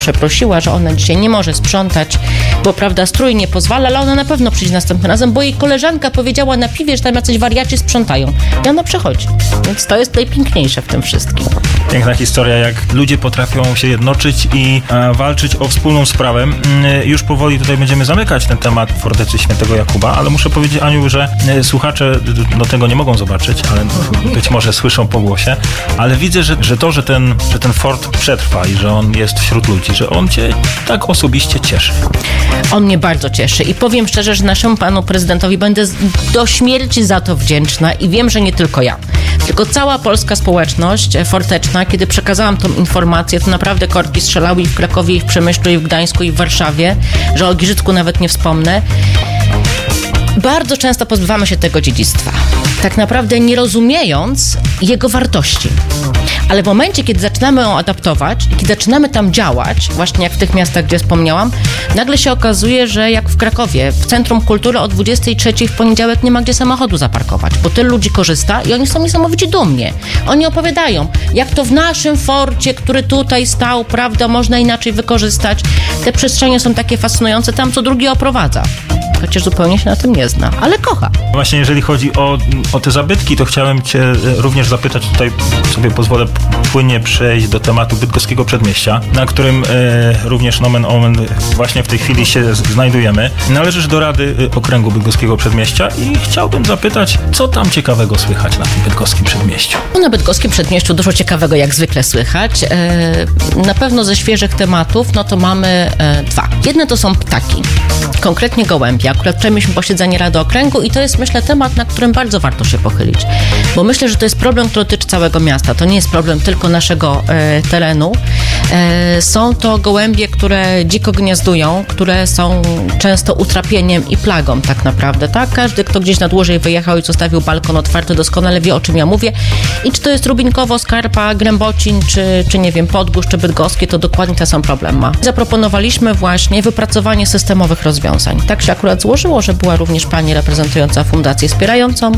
przeprosiła, że ona dzisiaj nie może sprzątać, bo prawda, strój nie pozwala, ale ona na pewno przyjdzie następnym razem, bo jej koleżanka powiedziała na piwie, że tam jacyś wariaci sprzątają. I ona przechodzi. Więc to jest najpiękniejsze w tym wszystkim. Piękna historia, jak ludzie potrafią się jednoczyć i walczyć o wspólną sprawę. Już powoli tutaj będziemy zamykać ten temat Fortecy Świętego Jakuba, ale muszę powiedzieć, Aniu, że słuchacze tego nie mogą zobaczyć, ale być może słyszą po głosie, ale widzę, że ten fort przetrwa i że on jest wśród ludzi, że on cię tak osobiście cieszy. On mnie bardzo cieszy i powiem szczerze, że naszemu panu prezydentowi będę do śmierci za to wdzięczna i wiem, że nie tylko ja, tylko cała polska społeczność forteczna, kiedy przekazałam tą informację, to naprawdę korki strzelały i w Krakowie, i w Przemyślu, i w Gdańsku, i w Warszawie, że o Giżycku nawet nie wspomnę. Bardzo często pozbywamy się tego dziedzictwa, tak naprawdę nie rozumiejąc jego wartości. Ale w momencie, kiedy zaczynamy ją adaptować i kiedy zaczynamy tam działać, właśnie jak w tych miastach, gdzie wspomniałam, nagle się okazuje, że jak w Krakowie, w Centrum Kultury o 23:00 w poniedziałek nie ma gdzie samochodu zaparkować, bo tylu ludzi korzysta i oni są niesamowicie dumni. Oni opowiadają, jak to w naszym forcie, który tutaj stał, prawda, można inaczej wykorzystać. Te przestrzenie są takie fascynujące, tam co drugi oprowadza. Chociaż zupełnie się na tym nie zna, ale kocha. Właśnie jeżeli chodzi o te zabytki, to chciałem cię również zapytać, tutaj sobie pozwolę płynnie przejść do tematu bydgoskiego przedmieścia, na którym również nomen omen właśnie w tej chwili się znajdujemy. Należysz do Rady Okręgu Bydgoskiego Przedmieścia i chciałbym zapytać, co tam ciekawego słychać na tym bydgoskim przedmieściu? Na bydgoskim przedmieściu dużo ciekawego, jak zwykle słychać. Na pewno ze świeżych tematów, no to mamy dwa. Jedne to są ptaki, konkretnie gołębie. Akurat wczoraj mieliśmy posiedzenie Rady Okręgu i to jest, myślę, temat, na którym bardzo warto się pochylić. Bo myślę, że to jest problem, który dotyczy całego miasta. To nie jest problem tylko naszego terenu. Są to gołębie, które dziko gniazdują, które są często utrapieniem i plagą tak naprawdę, tak? Każdy, kto gdzieś na dłużej wyjechał i zostawił balkon otwarty, doskonale wie, o czym ja mówię. I czy to jest Rubinkowo, Skarpa, Grębocin, czy nie wiem, Podgórz, czy Bydgoskie, to dokładnie ten sam problem ma. Zaproponowaliśmy właśnie wypracowanie systemowych rozwiązań. Tak się akurat złożyło, że była również pani reprezentująca fundację wspierającą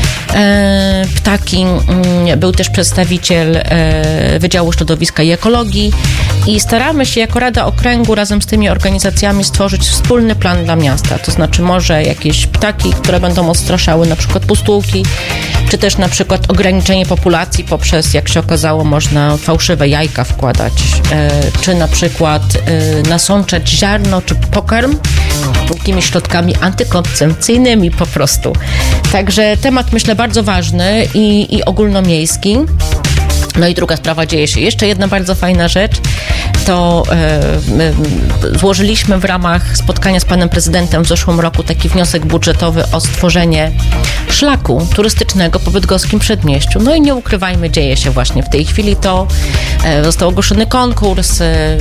ptaki. Był też przedstawiciel Wydziału Środowiska i Ekologii i staramy się jako Rada Okręgu razem z tymi organizacjami stworzyć wspólny plan dla miasta. To znaczy może jakieś ptaki, które będą odstraszały na przykład pustułki, czy też na przykład ograniczenie populacji poprzez, jak się okazało, można fałszywe jajka wkładać, czy na przykład nasączać ziarno, czy pokarm jakimiś środkami antykoncepcyjnymi po prostu. Także temat, myślę, bardzo ważny i ogólnomiejski. No i druga sprawa, dzieje się jeszcze jedna bardzo fajna rzecz, to złożyliśmy w ramach spotkania z panem prezydentem w zeszłym roku taki wniosek budżetowy o stworzenie szlaku turystycznego po bydgoskim przedmieściu. No i nie ukrywajmy, dzieje się właśnie w tej chwili to. Został ogłoszony konkurs,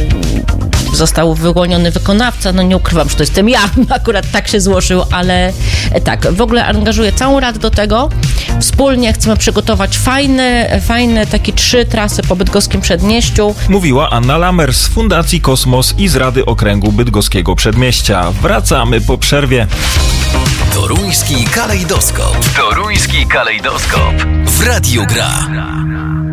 został wyłoniony wykonawca, no nie ukrywam, że to jestem ja, akurat tak się złożył, ale tak, w ogóle angażuję całą Radę do tego. Wspólnie chcemy przygotować fajne takie 3 trasy po bydgoskim przedmieściu. Mówiła Anna Lamer z Fundacji Kosmos i z Rady Okręgu Bydgoskiego Przedmieścia. Wracamy po przerwie. Toruński kalejdoskop. Toruński kalejdoskop. W Radiu Gra.